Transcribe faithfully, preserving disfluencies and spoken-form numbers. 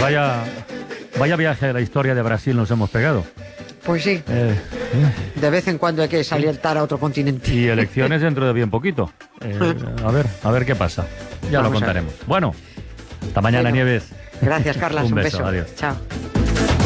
vaya, vaya viaje a la historia de Brasil nos hemos pegado. Pues sí. Eh, De vez en cuando hay que saltar a otro continente. y elecciones dentro de bien poquito. Eh, a ver, a ver qué pasa. Ya Vamos lo a contaremos. Bueno, hasta mañana, Bueno, Nieves. Gracias, Carlas. Un Un beso, beso. adiós. Chao.